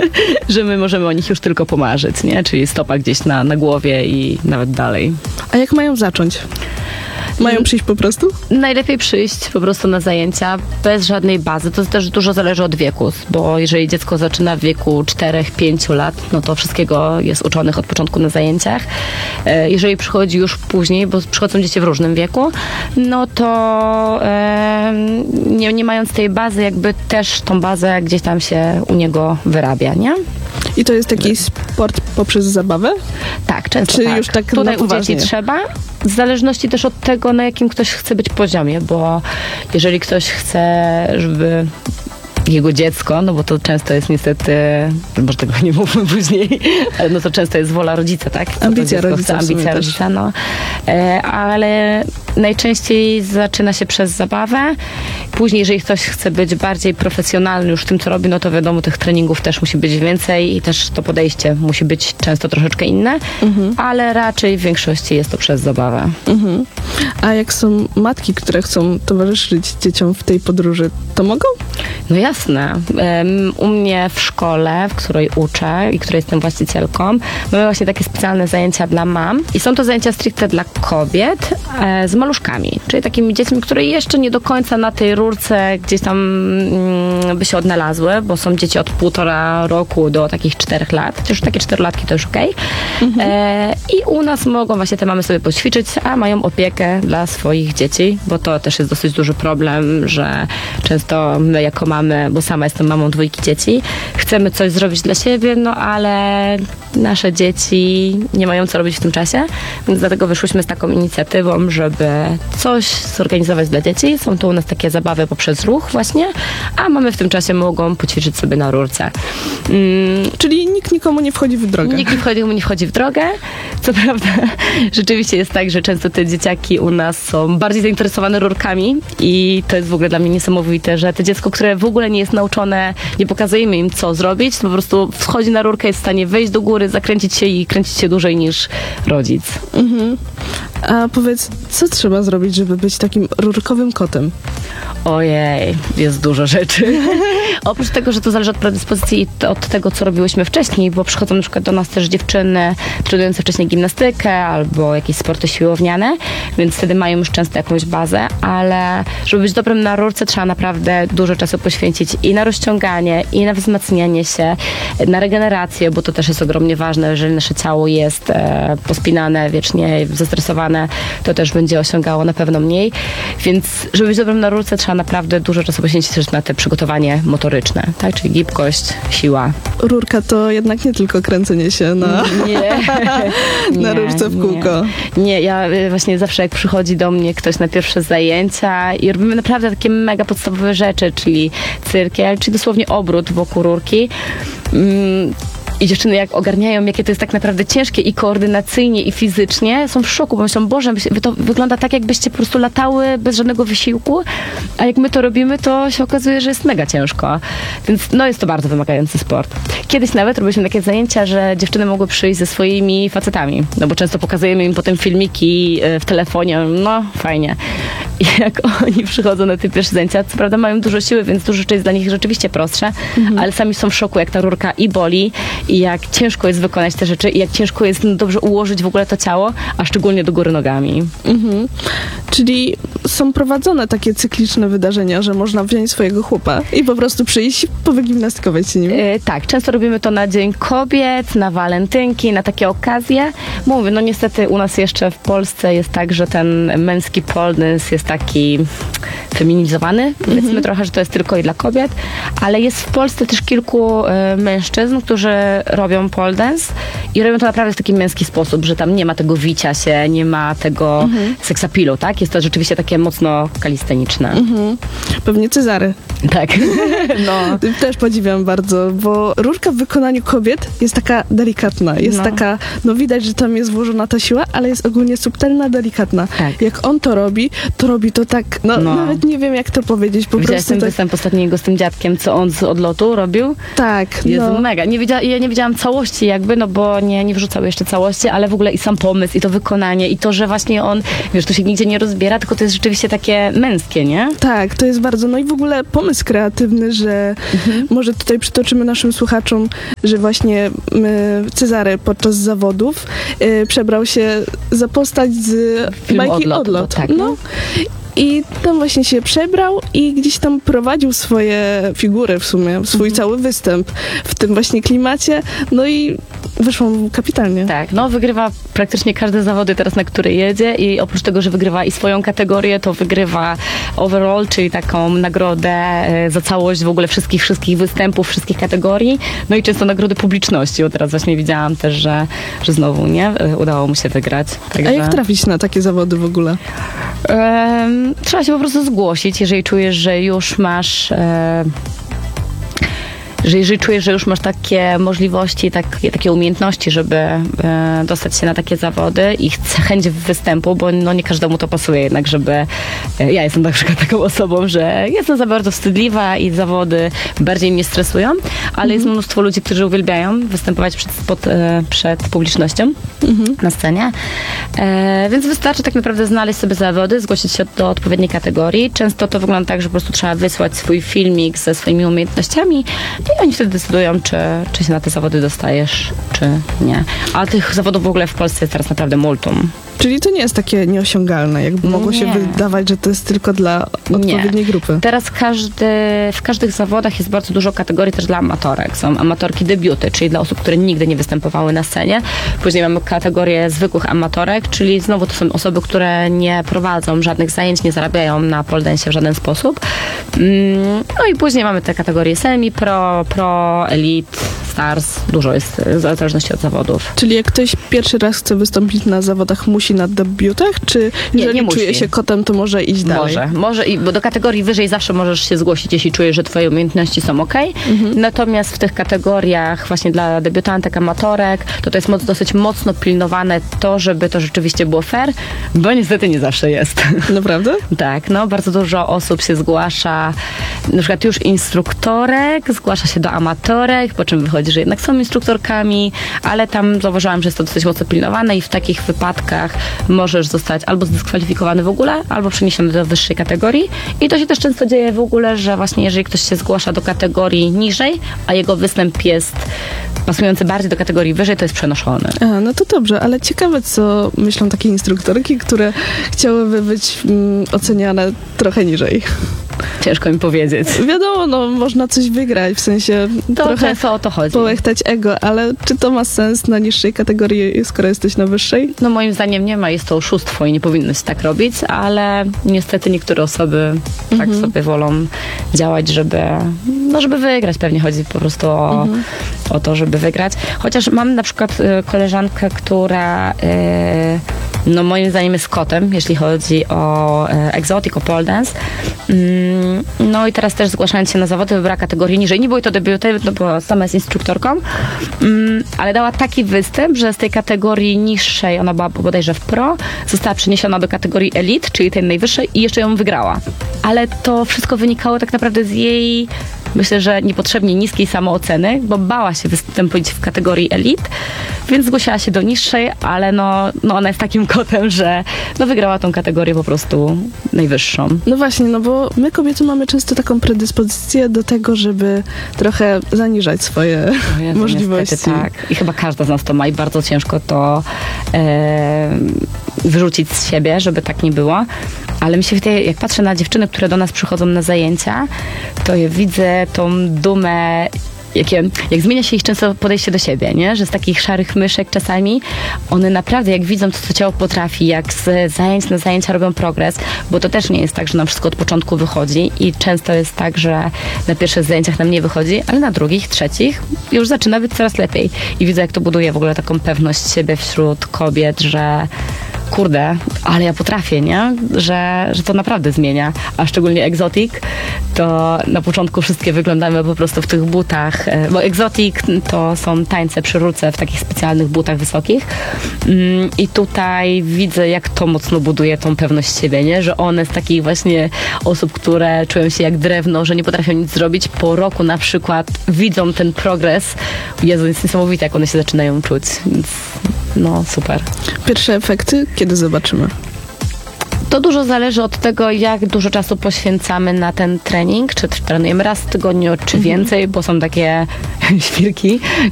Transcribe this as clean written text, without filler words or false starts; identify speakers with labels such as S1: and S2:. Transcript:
S1: że my możemy o nich już tylko pomarzyć, nie? Czyli stopa gdzieś na głowie i nawet dalej.
S2: A jak mają zacząć? Mają przyjść po prostu?
S1: Najlepiej przyjść po prostu na zajęcia bez żadnej bazy. To też dużo zależy od wieku, bo jeżeli dziecko zaczyna w wieku 4-5 lat, no to wszystkiego jest uczonych od początku na zajęciach. Jeżeli przychodzi już później, bo przychodzą dzieci w różnym wieku, no to nie mając tej bazy, jakby też tą bazę gdzieś tam się u niego wyrabia, nie?
S2: I to jest taki sport poprzez zabawę?
S1: Tak, często
S2: Czy
S1: tak.
S2: już tak
S1: Tutaj
S2: na
S1: u
S2: poważnie?
S1: dzieci trzeba, w zależności też od tego, na jakim ktoś chce być poziomie, bo jeżeli ktoś chce, żeby jego dziecko, no bo to często jest niestety, może tego nie mówmy później, ale no to często jest wola rodzica, tak?
S2: Ambicja rodzica.
S1: Ambicja rodzica, no. Ale najczęściej zaczyna się przez zabawę. Później, jeżeli ktoś chce być bardziej profesjonalny już w tym, co robi, no to wiadomo, tych treningów też musi być więcej i też to podejście musi być często troszeczkę inne, ale raczej w większości jest to przez zabawę.
S2: A jak są matki, które chcą towarzyszyć dzieciom w tej podróży, to mogą?
S1: No jasne. U mnie w szkole, w której uczę i której jestem właścicielką, mamy właśnie takie specjalne zajęcia dla mam i są to zajęcia stricte dla kobiet z maluszkami, czyli takimi dziećmi, które jeszcze nie do końca na tej rurce gdzieś tam by się odnalazły, bo są dzieci od 1,5 roku do takich 4 lat. Chociaż takie 4-latki to już okej. I u nas mogą właśnie te mamy sobie poćwiczyć, a mają opiekę dla swoich dzieci, bo to też jest dosyć duży problem, że często my jako mamy, bo sama jestem mamą 2 dzieci, chcemy coś zrobić dla siebie, no ale nasze dzieci nie mają co robić w tym czasie, więc dlatego wyszłyśmy z taką inicjatywą, żeby coś zorganizować dla dzieci. Są to u nas takie zabawy poprzez ruch właśnie, a mamy w tym czasie mogą poćwiczyć sobie na rurce.
S2: Czyli nikt nikomu nie wchodzi w drogę.
S1: Nikt nikomu nie wchodzi w drogę. Co prawda, rzeczywiście jest tak, że często te dzieciaki u nas są bardziej zainteresowane rurkami i to jest w ogóle dla mnie niesamowite, że to dziecko, które w ogóle nie jest nauczone, nie pokazujemy im co zrobić, to po prostu wchodzi na rurkę, jest w stanie wejść do góry, zakręcić się i kręcić się dłużej niż rodzic.
S2: A powiedz, co trzeba zrobić, żeby być takim rurkowym kotem?
S1: Ojej, jest dużo rzeczy. Oprócz tego, że to zależy od predyspozycji i od tego, co robiłyśmy wcześniej, bo przychodzą na przykład do nas też dziewczyny trenujące wcześniej gimnastykę albo jakieś sporty siłowniane, więc wtedy mają już często jakąś bazę, ale żeby być dobrym na rurce, trzeba naprawdę dużo czasu poświęcić i na rozciąganie, i na wzmacnianie się, na regenerację, bo to też jest ogromnie ważne, jeżeli nasze ciało jest pospinane, wiecznie zestresowane, to też będzie osiągało na pewno mniej, więc żeby być dobrym na rurce, trzeba naprawdę dużo czasu poświęcić też na te przygotowanie motoryczne, tak? Czyli gibkość, siła.
S2: Rurka to jednak nie tylko kręcenie się na rurce w kółko.
S1: Nie, ja właśnie zawsze jak przychodzi do mnie ktoś na pierwsze zajęcia i robimy naprawdę takie mega podstawowe rzeczy, czyli cyrkiel, czyli dosłownie obrót wokół rurki. I dziewczyny jak ogarniają, jakie to jest tak naprawdę ciężkie i koordynacyjnie, i fizycznie, są w szoku, bo myślą, Boże, to wygląda tak, jakbyście po prostu latały bez żadnego wysiłku, a jak my to robimy, to się okazuje, że jest mega ciężko. Więc no jest to bardzo wymagający sport. Kiedyś nawet robiliśmy takie zajęcia, że dziewczyny mogły przyjść ze swoimi facetami, no bo często pokazujemy im potem filmiki w telefonie, no fajnie. I jak oni przychodzą na te pierwsze zajęcia, co prawda mają dużo siły, więc dużo rzeczy jest dla nich rzeczywiście prostsze, ale sami są w szoku, jak ta rurka i boli, i jak ciężko jest wykonać te rzeczy, i jak ciężko jest dobrze ułożyć w ogóle to ciało, a szczególnie do góry nogami.
S2: Czyli są prowadzone takie cykliczne wydarzenia, że można wziąć swojego chłopa i po prostu przyjść i powygimnastykować się nim?
S1: Tak, często robimy to na Dzień Kobiet, na walentynki, na takie okazje. Mówię, no niestety u nas jeszcze w Polsce jest tak, że ten męski pole dance jest taki feminizowany, powiedzmy trochę, że to jest tylko i dla kobiet, ale jest w Polsce też kilku mężczyzn, którzy robią pole dance i robią to naprawdę w taki męski sposób, że tam nie ma tego wicia się, nie ma tego seksapilu, tak? Jest to rzeczywiście takie mocno kalisteniczne.
S2: Pewnie Cezary.
S1: Tak. No.
S2: Też podziwiam bardzo, bo rurka w wykonaniu kobiet jest taka delikatna, jest taka, no widać, że tam jest włożona ta siła, ale jest ogólnie subtelna, delikatna. Tak. Jak on to robi to tak, nawet nie wiem jak to powiedzieć, po
S1: Widziałaś
S2: prostu
S1: ten
S2: tak...
S1: występ ostatniego z tym dziadkiem, co on z odlotu robił?
S2: Tak.
S1: Jezu, mega. Ja nie widziałam całości jakby, no bo nie wrzucał jeszcze całości, ale w ogóle i sam pomysł, i to wykonanie, i to, że właśnie on, wiesz, to się nigdzie rozbiera, tylko to jest rzeczywiście takie męskie, nie?
S2: Tak, to jest bardzo, no i w ogóle pomysł kreatywny, że może tutaj przytoczymy naszym słuchaczom, że właśnie Cezary podczas zawodów przebrał się za postać z bajki Odlot.
S1: Tak,
S2: no. I tam właśnie się przebrał i gdzieś tam prowadził swoje figury w sumie, swój cały występ w tym właśnie klimacie, no i wyszło mu kapitalnie.
S1: Tak, no wygrywa praktycznie każde zawody teraz, na które jedzie i oprócz tego, że wygrywa i swoją kategorię, to wygrywa overall, czyli taką nagrodę za całość w ogóle wszystkich występów, wszystkich kategorii, no i często nagrody publiczności, bo teraz właśnie widziałam też, że znowu, nie, udało mu się wygrać. Także...
S2: A jak trafić na takie zawody w ogóle?
S1: Trzeba się po prostu zgłosić, jeżeli czujesz, że już masz... jeżeli czujesz, że już masz takie możliwości, takie umiejętności, żeby dostać się na takie zawody i chęć występu, bo no nie każdemu to pasuje jednak, żeby... Ja jestem na przykład taką osobą, że jestem za bardzo wstydliwa i zawody bardziej mnie stresują, ale jest mnóstwo ludzi, którzy uwielbiają występować przed publicznością na scenie. Więc wystarczy tak naprawdę znaleźć sobie zawody, zgłosić się do odpowiedniej kategorii. Często to wygląda tak, że po prostu trzeba wysłać swój filmik ze swoimi umiejętnościami i oni wtedy decydują, czy się na te zawody dostajesz, czy nie. A tych zawodów w ogóle w Polsce jest teraz naprawdę multum.
S2: Czyli to nie jest takie nieosiągalne, jakby mogło się wydawać, że to jest tylko dla odpowiedniej grupy.
S1: Teraz w każdych zawodach jest bardzo dużo kategorii też dla amatorek. Są amatorki debiuty, czyli dla osób, które nigdy nie występowały na scenie. Później mamy kategorię zwykłych amatorek, czyli znowu to są osoby, które nie prowadzą żadnych zajęć, nie zarabiają na pole dance w żaden sposób. No i później mamy te kategorie semi-pro, pro, elite, stars. Dużo jest w zależności od zawodów.
S2: Czyli jak ktoś pierwszy raz chce wystąpić na zawodach, musi na debiutach, czy jeżeli
S1: nie
S2: czuje
S1: musi.
S2: się kotem, to może iść dalej?
S1: Może, bo do kategorii wyżej zawsze możesz się zgłosić, jeśli czujesz, że twoje umiejętności są okej. Natomiast w tych kategoriach właśnie dla debiutantek, amatorek, to jest dosyć mocno pilnowane to, żeby to rzeczywiście było fair, bo niestety nie zawsze jest.
S2: Naprawdę?
S1: Tak, no bardzo dużo osób się zgłasza, na przykład już instruktorek, zgłasza się do amatorek, po czym wychodzi, że jednak są instruktorkami, ale tam zauważyłam, że jest to dosyć mocno pilnowane i w takich wypadkach możesz zostać albo zdyskwalifikowany w ogóle, albo przeniesiony do wyższej kategorii. I to się też często dzieje w ogóle, że właśnie jeżeli ktoś się zgłasza do kategorii niżej, a jego występ jest pasujący bardziej do kategorii wyżej, to jest przenoszony.
S2: No to dobrze, ale ciekawe, co myślą takie instruktorki, które chciałyby być oceniane trochę niżej.
S1: Ciężko mi powiedzieć.
S2: Wiadomo, no można coś wygrać, w sensie
S1: To
S2: trochę
S1: często o to chodzi.
S2: połechtać ego, ale czy to ma sens na niższej kategorii, skoro jesteś na wyższej?
S1: No moim zdaniem nie ma, jest to oszustwo i nie powinno się tak robić, ale niestety niektóre osoby tak sobie wolą działać, żeby wygrać. Pewnie chodzi po prostu o to, żeby wygrać. Chociaż mam na przykład koleżankę, która no moim zdaniem jest kotem, jeśli chodzi o exotic, o pole dance. No i teraz też zgłaszając się na zawody wybrała kategorię niżej. Nie było to debiuty, no bo sama jest instruktorką, ale dała taki występ, że z tej kategorii niższej, ona była bodajże w pro, została przeniesiona do kategorii elite, czyli tej najwyższej i jeszcze ją wygrała. Ale to wszystko wynikało tak naprawdę z jej, myślę, że niepotrzebnie niskiej samooceny, bo bała się wystąpić w kategorii elite, więc zgłosiła się do niższej, ale no ona jest takim kotem, że wygrała tą kategorię po prostu najwyższą.
S2: No właśnie, no bo my kobiety mamy często taką predyspozycję do tego, żeby trochę zaniżać swoje możliwości.
S1: Niestety, tak. I chyba każda z nas to ma i bardzo ciężko to wyrzucić z siebie, żeby tak nie było. Ale mi się wydaje, jak patrzę na dziewczyny, które do nas przychodzą na zajęcia, to ja widzę tą dumę, jak zmienia się ich często podejście do siebie, nie? Że z takich szarych myszek czasami one naprawdę jak widzą, co ciało potrafi, jak z zajęć na zajęcia robią progres, bo to też nie jest tak, że nam wszystko od początku wychodzi i często jest tak, że na pierwszych zajęciach nam nie wychodzi, ale na drugich, trzecich już zaczyna być coraz lepiej. I widzę, jak to buduje w ogóle taką pewność siebie wśród kobiet, że kurde, ale ja potrafię, nie? Że to naprawdę zmienia. A szczególnie egzotic, to na początku wszystkie wyglądamy po prostu w tych butach, bo egzotic to są tańce przy rurce w takich specjalnych butach wysokich. I tutaj widzę, jak to mocno buduje tą pewność siebie, nie? Że one z takich właśnie osób, które czują się jak drewno, że nie potrafią nic zrobić, po roku na przykład widzą ten progres. Jezu, jest niesamowite, jak one się zaczynają czuć. Więc no, super.
S2: Pierwsze efekty kiedy zobaczymy?
S1: To dużo zależy od tego, jak dużo czasu poświęcamy na ten trening, czy trenujemy raz w tygodniu, czy więcej, bo są takie świrki,